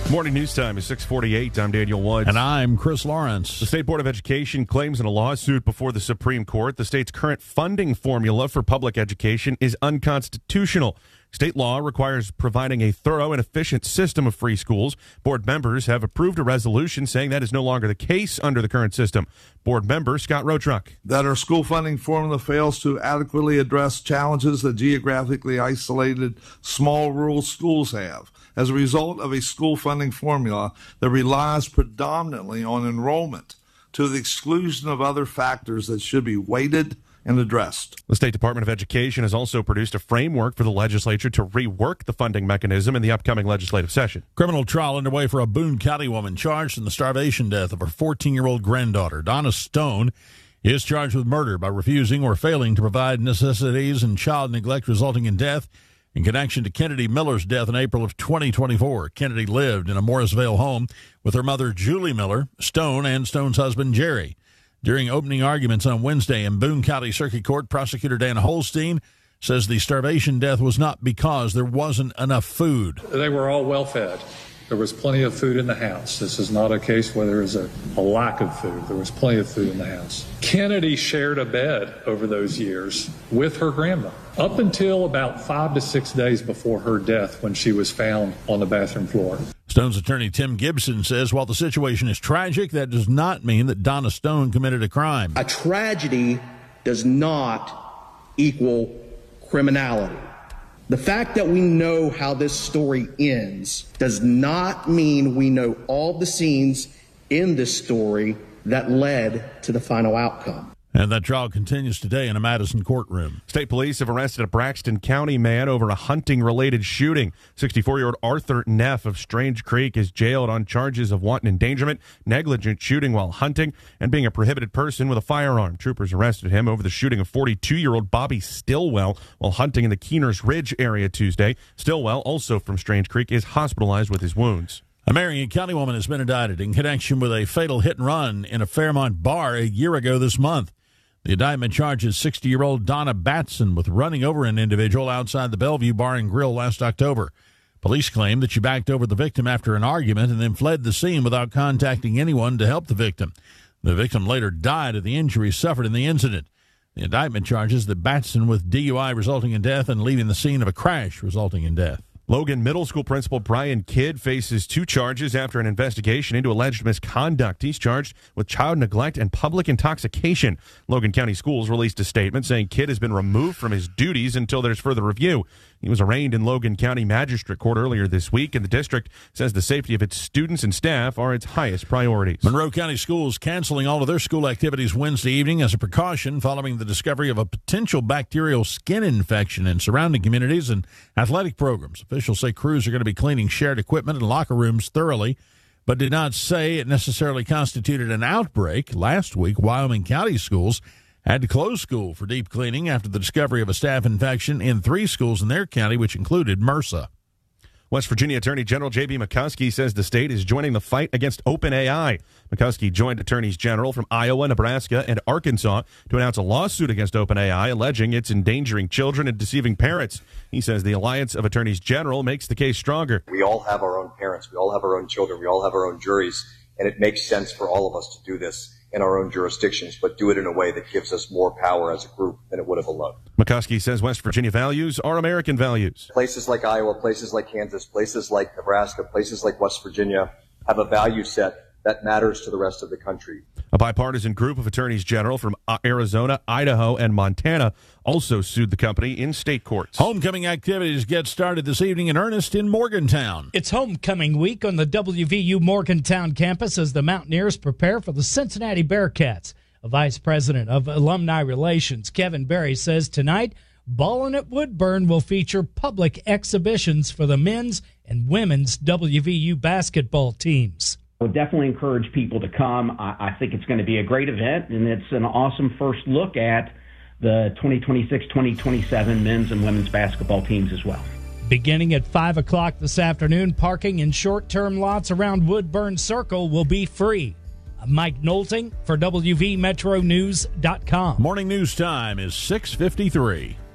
Morning news time is 6:48. I'm Daniel Woods. And I'm Chris Lawrence. The State Board of Education claims in a lawsuit before the Supreme Court the state's current funding formula for public education is unconstitutional. State law requires providing a thorough and efficient system of free schools. Board members have approved a resolution saying that is no longer the case under the current system. Board member Scott Roetruck. That our school funding formula fails to adequately address challenges that geographically isolated small rural schools have. As a result of a school funding formula that relies predominantly on enrollment to the exclusion of other factors that should be weighted and addressed. The State Department of Education has also produced a framework for the legislature to rework the funding mechanism in the upcoming legislative session. Criminal trial underway for a Boone County woman charged in the starvation death of her 14-year-old granddaughter. Donna Stone is charged with murder by refusing or failing to provide necessities and child neglect resulting in death in connection to Kennedy Miller's death in April of 2024. Kennedy lived in a Morrisvale home with her mother, Julie Miller, Stone, and Stone's husband, Jerry. During opening arguments on Wednesday in Boone County Circuit Court, Prosecutor Dan Holstein says the starvation death was not because there wasn't enough food. They were all well fed. There was plenty of food in the house. This is not a case where there is a lack of food. There was plenty of food in the house. Kennedy shared a bed over those years with her grandma up until about 5 to 6 days before her death when she was found on the bathroom floor. Stone's attorney Tim Gibson says while the situation is tragic, that does not mean that Donna Stone committed a crime. A tragedy does not equal criminality. The fact that we know how this story ends does not mean we know all the scenes in this story that led to the final outcome. And that trial continues today in a Madison courtroom. State police have arrested a Braxton County man over a hunting-related shooting. 64-year-old Arthur Neff of Strange Creek is jailed on charges of wanton endangerment, negligent shooting while hunting, and being a prohibited person with a firearm. Troopers arrested him over the shooting of 42-year-old Bobby Stillwell while hunting in the Keeners Ridge area Tuesday. Stillwell, also from Strange Creek, is hospitalized with his wounds. A Marion County woman has been indicted in connection with a fatal hit-and-run in a Fairmont bar a year ago this month. The indictment charges 60-year-old Donna Batson with running over an individual outside the Bellevue Bar and Grill last October. Police claim that she backed over the victim after an argument and then fled the scene without contacting anyone to help the victim. The victim later died of the injuries suffered in the incident. The indictment charges that Batson with DUI resulting in death and leaving the scene of a crash resulting in death. Logan Middle School Principal Brian Kidd faces 2 charges after an investigation into alleged misconduct. He's charged with child neglect and public intoxication. Logan County Schools released a statement saying Kidd has been removed from his duties until there's further review. He was arraigned in Logan County Magistrate Court earlier this week, and the district says the safety of its students and staff are its highest priorities. Monroe County Schools canceling all of their school activities Wednesday evening as a precaution following the discovery of a potential bacterial skin infection in surrounding communities and athletic programs. Officials say crews are going to be cleaning shared equipment and locker rooms thoroughly, but did not say it necessarily constituted an outbreak. Last week, Wyoming County Schools had to close school for deep cleaning after the discovery of a staph infection in 3 schools in their county, which included MRSA. West Virginia Attorney General J.B. McCuskey says the state is joining the fight against OpenAI. McCuskey joined attorneys general from Iowa, Nebraska, and Arkansas to announce a lawsuit against OpenAI, alleging it's endangering children and deceiving parents. He says the Alliance of Attorneys General makes the case stronger. We all have our own parents. We all have our own children. We all have our own juries. And it makes sense for all of us to do this in our own jurisdictions, but do it in a way that gives us more power as a group than it would have alone. McCuskey says West Virginia values are American values. Places like Iowa, places like Kansas, places like Nebraska, places like West Virginia have a value set that matters to the rest of the country. A bipartisan group of attorneys general from Arizona, Idaho, and Montana also sued the company in state courts. Homecoming activities get started this evening in earnest in Morgantown. It's homecoming week on the WVU Morgantown campus as the Mountaineers prepare for the Cincinnati Bearcats. A vice president of alumni relations, Kevin Berry, says tonight, Ballin' at Woodburn will feature public exhibitions for the men's and women's WVU basketball teams. I would definitely encourage people to come. I think it's going to be a great event, and it's an awesome first look at the 2026-2027 men's and women's basketball teams as well. Beginning at 5 o'clock this afternoon, parking in short-term lots around Woodburn Circle will be free. I'm Mike Nolting for WVMetroNews.com. Morning news time is 6:53.